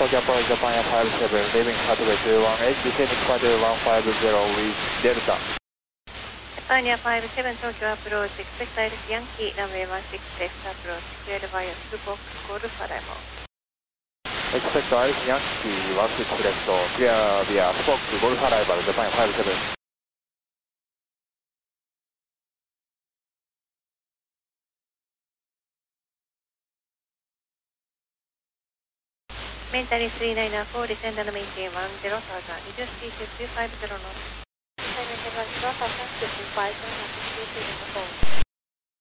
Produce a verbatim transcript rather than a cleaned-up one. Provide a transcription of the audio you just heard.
Tokyo Police Japan Air five seven, leaving runway two one eight, descending runway one five zero with Delta. Japan Air five seven, Tokyo approach, expect Iris Yankee, runway one six left approach, cleared via two box, Golf Limo. Expect Iris Yankee one six left, clear via Spock Golf Arrival, Japan Air five seven. Maintenance three nine four, descend and maintain one zero thousand, reduce speed to two five zero knots. Maintenance one zero thousand, two five zero knots, speed to four.